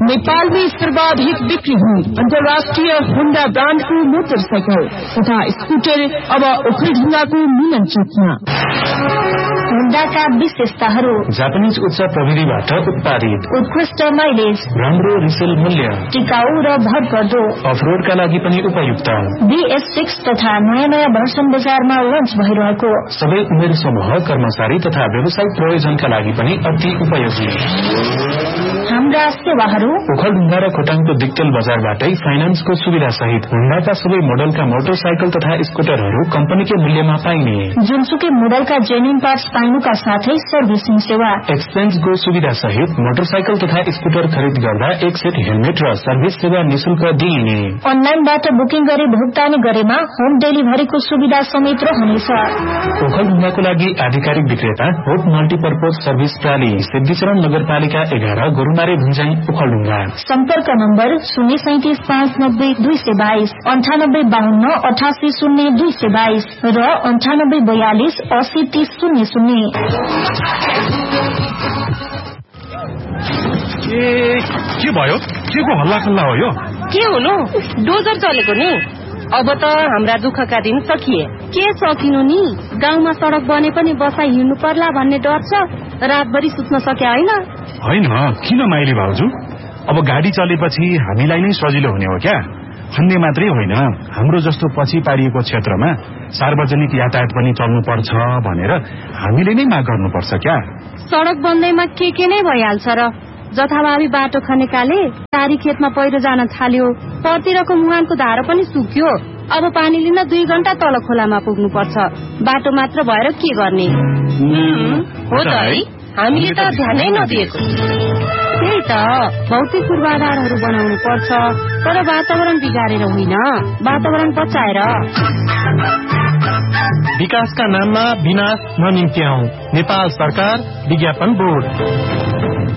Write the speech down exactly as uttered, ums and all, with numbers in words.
नेपाल में सर्वाधिक बिक्री हुई अंतर्राष्ट्रीय होंडा ब्रांड को मोटरसाइकिल तथा स्कूटर अब ओखलढुंगा को मिलन चौकमा। होंडा का विशेषताहरू जापानीज उच्च प्रविधिबाट उत्पादित, उत्कृष्ट माइलेज, राम्रो रिसेल मूल्य, टिकाऊ र भरपर्दो, अफरोडका लागि पनि उपयुक्त। बी एस सिक्स तथा नयाँ नयाँ भर्सन बजारमा लन्च भइरहेको, सबै उमेर समूह, कर्मचारी तथा व्यावसायिक प्रयोजनका लागि पनि अति उपयोगी। हाम्रा सेवाहरू ओखलढुंगा र खोटाङको दिक्तेल बजारबाटै फाइनान्सको सुविधा सहित होंडाका सबै मोडलका मोटरसाइकल तथा स्कूटरहरू कम्पनीकै मूल्यमा पाइने, जुनसुकै मोडलका जेन्युन पार्ट्स पाइनुका साथै सर्भिसिङ सेवा, एक्सचेन्जको सुविधा सहित मोटरसाइकल तथा स्कूटर खरिद गर्दा एक सेट हेलमेट र सर्भिस सेवा निशुल्क दिइने। अनलाइनबाट बुकिङ गरी भुक्तानी गरेमा होम डेलिभरीको सुविधा समेत रहनेछ। ओखलढुंगाको लागि आधिकारिक विक्रेता होप मल्टीपर्पज सर्भिस प्राली, सिद्धिचरण नगरपालिका एघार, गोरुमारे भुन्ज्याङ, ओखलढुंगा। सम्पर्क नम्बर शून्य सैतिस पाँच नब्बे दुई सय बाइस, अन्ठानब्बे बाहन्न अठासी शून्य दुई सय बाइस र अन्ठानब्बे बयालिस असी तीस शून्य शून्य। ए के भयो? के को हल्ला खल्ला हो यो? के हुनु, डोजर चलेको नि। अब त हाम्रा दुःखका दिन सकिए। के सकिनु नि, गाउँमा सड़क बने पनि बसाइ हिँड्नु पर्ला भन्ने डर छ। रातभरि सुत्न सके होइन? होइन, किन माइली भाउजू? अब गाडी चलेपछि हामीलाई नै सजिलो हुने हो क्या? भन्ने मात्रै होइन, हाम्रो जस्तो पछि पारिएको क्षेत्रमा सार्वजनिक यातायात पनि चल्नु पर्छ भनेर हामीले नै माग गर्नुपर्छ क्या? सड़क बन्दैमा के के नै भइहाल्छ र। जथाभावी बाटो खनेकाले टारी खेतमा पहिरो जान थाल्यो, परतिरको मुहानको धारो पनि सुक्यो। अब पानी लिन दुई घण्टा तल खोलामा पुग्नु पर्छ। बाटो मात्र भएर के गर्ने? हो त है, हामीले त ध्यानै नदिएको। त्यही त, भौतिक पूर्वाधारहरू बनाउनु पर्छ, तर वातावरण बिगारेर होइन, वातावरण बचाएर। विकासका नाममा विनाश ननिम्त्याउँ। नेपाल सरकार विज्ञापन बोर्ड।